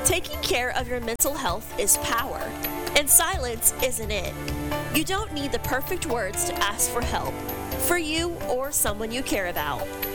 Taking care of your mental health is power, and silence isn't it. You don't need the perfect words to ask for help, for you or someone you care about.